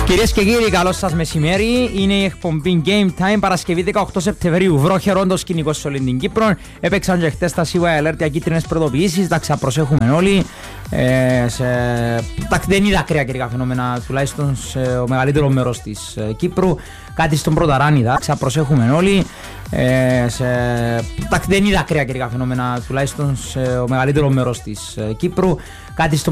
Κυρίες και κύριοι, καλώς σας μεσημέρι. Είναι η εκπομπή Game Time, Παρασκευή 18 Σεπτεμβρίου. Βροχερόν το σκηνικό σε όλη την Κύπρο. Έπαιξαν και χτες τα CY Alert για κίτρινες προειδοποιήσεις. Τα ξαπροσέχουμε όλοι. Δεν είδα ακραία καιρικά φαινόμενα, τουλάχιστον σε ο μεγαλύτερο μέρος της Κύπρου. Κάτι στον Πρωταράν είδα. Ξαπροσέχουμε όλοι. Δεν είδα ακραία καιρικά φαινόμενα, τουλάχιστον σε ο μεγαλύτερο μέρος της Κύπρου. Κάτι στον